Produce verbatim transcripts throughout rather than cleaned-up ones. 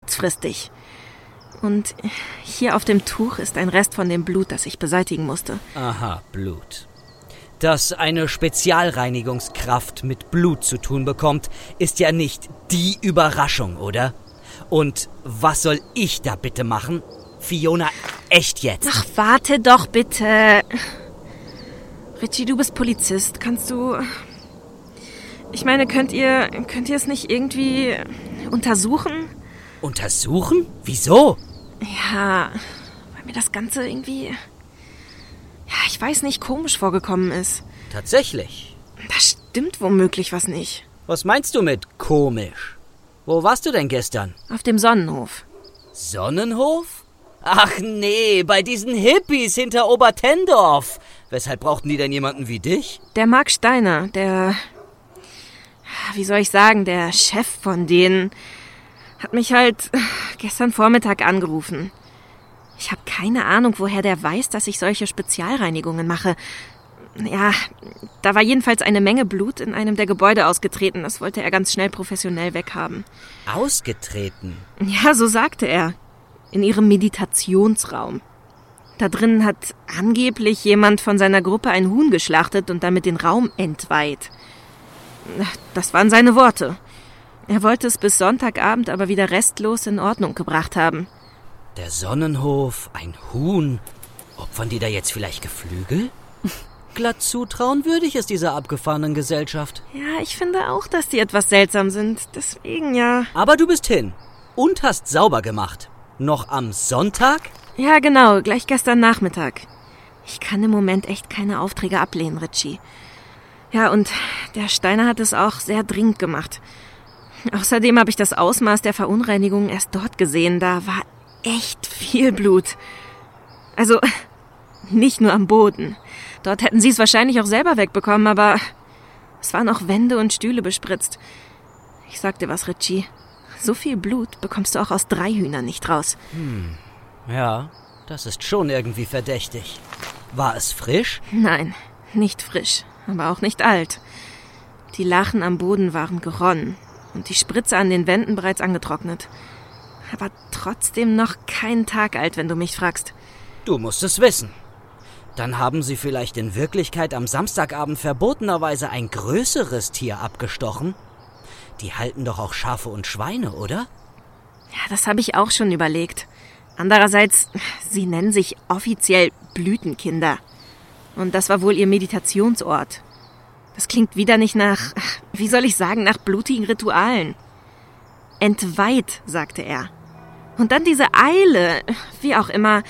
kurzfristig. Und hier auf dem Tuch ist ein Rest von dem Blut, das ich beseitigen musste. Aha, Blut. Dass eine Spezialreinigungskraft mit Blut zu tun bekommt, ist ja nicht die Überraschung, oder? Und was soll ich da bitte machen? Fiona, echt jetzt? Ach, warte doch bitte. Richie, du bist Polizist. Kannst du... Ich meine, könnt ihr, könnt ihr es nicht irgendwie untersuchen? Untersuchen? Wieso? Ja, weil mir das Ganze irgendwie... Ja, ich weiß nicht, komisch vorgekommen ist. Tatsächlich? Da stimmt womöglich was nicht. Was meinst du mit komisch? Wo warst du denn gestern? Auf dem Sonnenhof. Sonnenhof? Ach nee, bei diesen Hippies hinter Obertendorf. Weshalb brauchten die denn jemanden wie dich? Der Mark Steiner, der... Wie soll ich sagen, der Chef von denen... hat mich halt gestern Vormittag angerufen. Ich habe keine Ahnung, woher der weiß, dass ich solche Spezialreinigungen mache. Ja, da war jedenfalls eine Menge Blut in einem der Gebäude ausgetreten. Das wollte er ganz schnell professionell weghaben. Ausgetreten? Ja, so sagte er. In ihrem Meditationsraum. Da drinnen hat angeblich jemand von seiner Gruppe ein Huhn geschlachtet und damit den Raum entweiht. Das waren seine Worte. Er wollte es bis Sonntagabend aber wieder restlos in Ordnung gebracht haben. Der Sonnenhof, ein Huhn. Opfern die da jetzt vielleicht Geflügel? Glatt zutrauenwürdig ist dieser abgefahrenen Gesellschaft. Ja, ich finde auch, dass die etwas seltsam sind. Deswegen ja. Aber du bist hin und hast sauber gemacht. Noch am Sonntag? Ja, genau, gleich gestern Nachmittag. Ich kann im Moment echt keine Aufträge ablehnen, Richie. Ja, und der Steiner hat es auch sehr dringend gemacht. Außerdem habe ich das Ausmaß der Verunreinigung erst dort gesehen. Da war echt viel Blut. Also, nicht nur am Boden. Dort hätten sie es wahrscheinlich auch selber wegbekommen, aber es waren auch Wände und Stühle bespritzt. Ich sag dir was, Richie. So viel Blut bekommst du auch aus drei Hühnern nicht raus. Hm, ja, das ist schon irgendwie verdächtig. War es frisch? Nein, nicht frisch, aber auch nicht alt. Die Lachen am Boden waren geronnen und die Spritze an den Wänden bereits angetrocknet. Aber trotzdem noch keinen Tag alt, wenn du mich fragst. Du musst es wissen. Dann haben sie vielleicht in Wirklichkeit am Samstagabend verbotenerweise ein größeres Tier abgestochen. Die halten doch auch Schafe und Schweine, oder? Ja, das habe ich auch schon überlegt. Andererseits, sie nennen sich offiziell Blütenkinder. Und das war wohl ihr Meditationsort. Das klingt wieder nicht nach, wie soll ich sagen, nach blutigen Ritualen. Entweiht, sagte er. Und dann diese Eile, wie auch immer.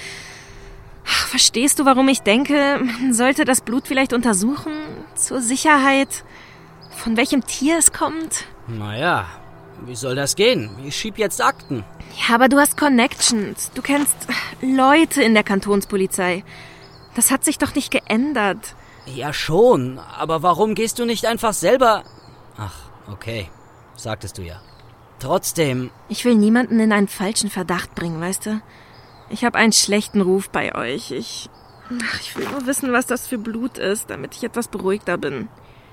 Verstehst du, warum ich denke, man sollte das Blut vielleicht untersuchen? Zur Sicherheit? Von welchem Tier es kommt? Naja, wie soll das gehen? Ich schieb jetzt Akten. Ja, aber du hast Connections. Du kennst Leute in der Kantonspolizei. Das hat sich doch nicht geändert. Ja schon, aber warum gehst du nicht einfach selber... Ach, okay, sagtest du ja. Trotzdem... Ich will niemanden in einen falschen Verdacht bringen, weißt du? Ich habe einen schlechten Ruf bei euch. Ich... Ach, ich will nur wissen, was das für Blut ist, damit ich etwas beruhigter bin.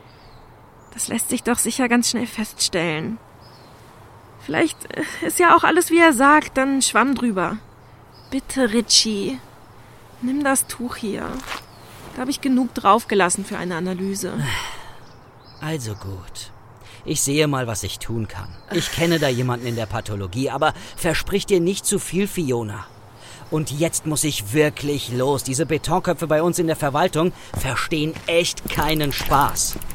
Das lässt sich doch sicher ganz schnell feststellen. Vielleicht ist ja auch alles, wie er sagt, dann Schwamm drüber. Bitte, Richie, nimm das Tuch hier. Da habe ich genug draufgelassen für eine Analyse. Also gut. Ich sehe mal, was ich tun kann. Ich kenne da jemanden in der Pathologie, aber versprich dir nicht zu viel, Fiona. Und jetzt muss ich wirklich los. Diese Betonköpfe bei uns in der Verwaltung verstehen echt keinen Spaß.